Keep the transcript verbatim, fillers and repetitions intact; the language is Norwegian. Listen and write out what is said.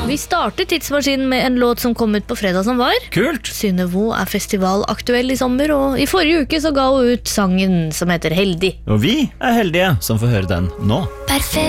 Vi starter tidsmaskinen med en låt som kom ut på fredag som var. Kult! Synnevo er festivalaktuell i sommer, og i forrige uke så ga hun ut sangen som heter Heldig. Og vi er heldige som får høre den nå. Perfekt.